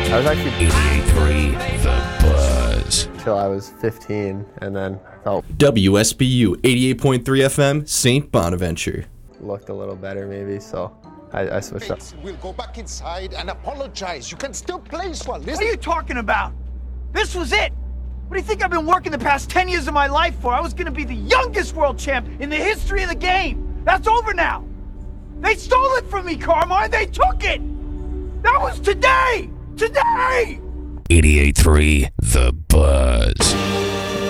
I was actually 88.3 The Buzz. till I was 15, and then felt WSBU 88.3 FM, St. Bonaventure. looked a little better maybe, so I switched up. We'll go back inside and apologize. You can still play, Swell. What are you talking about? This was it. What do you think I've been working the past 10 years of my life for? I was going to be the youngest world champ in the history of the game. That's over now. They stole it from me, Carmine. They took it. That was today. Today. 88.3 The Buzz.